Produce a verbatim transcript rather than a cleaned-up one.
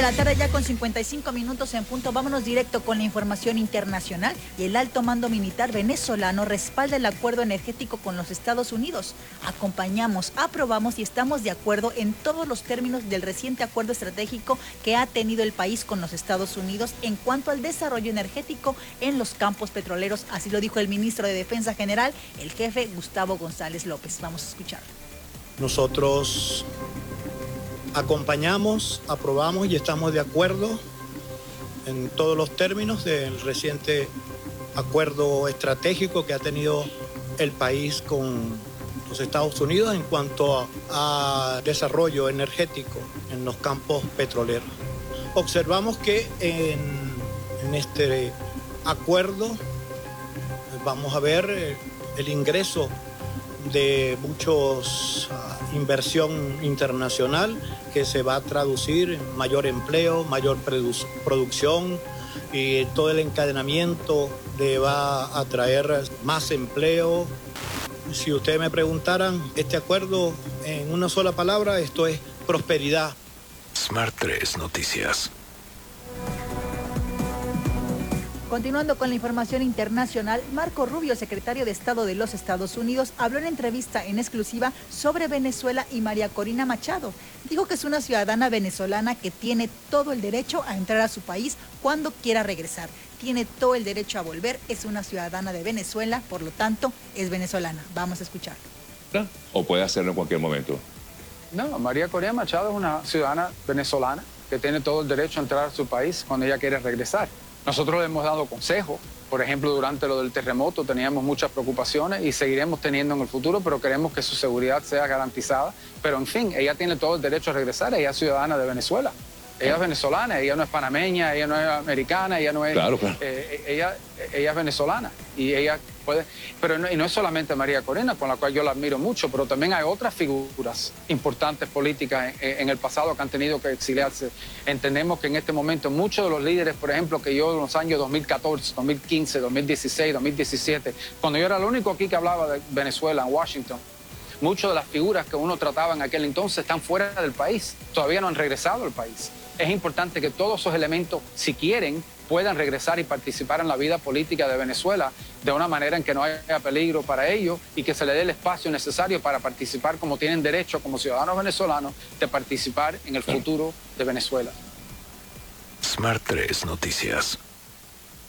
de la tarde ya con cincuenta y cinco minutos en punto. Vámonos directo con la información internacional. Y el alto mando militar venezolano respalda el acuerdo energético con los Estados Unidos. Acompañamos, aprobamos y estamos de acuerdo en todos los términos del reciente acuerdo estratégico que ha tenido el país con los Estados Unidos en cuanto al desarrollo energético en los campos petroleros. Así lo dijo el ministro de Defensa General, el jefe Gustavo González López. Vamos a escucharlo. Nosotros acompañamos, aprobamos y estamos de acuerdo en todos los términos del reciente acuerdo estratégico que ha tenido el país con los Estados Unidos en cuanto a, a desarrollo energético en los campos petroleros. Observamos que en, en este acuerdo vamos a ver el ingreso de muchos uh, inversión internacional que se va a traducir en mayor empleo, mayor produ producción y todo el encadenamiento de va a traer más empleo. Si ustedes me preguntaran, este acuerdo en una sola palabra, esto es prosperidad. Smart tres Noticias. Continuando con la información internacional, Marco Rubio, secretario de Estado de los Estados Unidos, habló en entrevista en exclusiva sobre Venezuela y María Corina Machado. Dijo que es una ciudadana venezolana que tiene todo el derecho a entrar a su país cuando quiera regresar. Tiene todo el derecho a volver, es una ciudadana de Venezuela, por lo tanto, es venezolana. Vamos a escuchar. ¿O puede hacerlo en cualquier momento? No, María Corina Machado es una ciudadana venezolana que tiene todo el derecho a entrar a su país cuando ella quiere regresar. Nosotros le hemos dado consejos, por ejemplo, durante lo del terremoto teníamos muchas preocupaciones y seguiremos teniendo en el futuro, pero queremos que su seguridad sea garantizada. Pero en fin, ella tiene todo el derecho a regresar, ella es ciudadana de Venezuela. Ella es venezolana, ella no es panameña, ella no es americana, ella no es... Claro, claro. Eh, ella, ella es venezolana y ella puede... Pero no, y no es solamente María Corina, con la cual yo la admiro mucho, pero también hay otras figuras importantes políticas en, en el pasado que han tenido que exiliarse. Entendemos que en este momento muchos de los líderes, por ejemplo, que yo en los años dos mil catorce, dos mil quince, dos mil dieciséis, dos mil diecisiete, cuando yo era el único aquí que hablaba de Venezuela en Washington, muchas de las figuras que uno trataba en aquel entonces están fuera del país, todavía no han regresado al país. Es importante que todos esos elementos, si quieren, puedan regresar y participar en la vida política de Venezuela de una manera en que no haya peligro para ellos y que se les dé el espacio necesario para participar como tienen derecho como ciudadanos venezolanos de participar en el futuro de Venezuela. Smart tres Noticias.